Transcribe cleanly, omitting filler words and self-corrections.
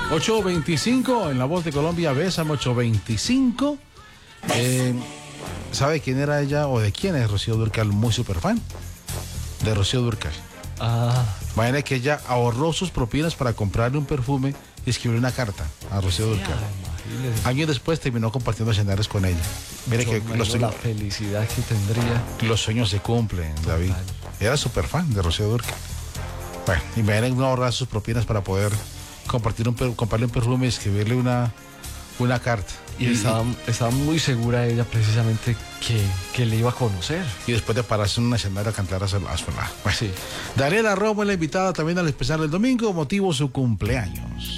8:25 en La Voz de Colombia, Bésame 8:25. ¿Sabe quién era ella o de quién es Rocío Dúrcal? Muy super fan de Rocío Dúrcal. Imagina que ella ahorró sus propinas para comprarle un perfume y escribir una carta a Rocío Dúrcal. Años después terminó compartiendo escenarios con ella. Mire que la felicidad que tendría. Los sueños se cumplen, David. Era súper fan de Rocío Dúrcal. Bueno, imaginen no ahorrar sus propinas para poder comprarle un perfume y escribirle una carta. Y estaba muy segura ella precisamente que le iba a conocer. Y después de pararse en un escenario a cantar a su lado. Bueno, sí. Daniela Romo es la invitada también al especial del domingo, motivo su cumpleaños.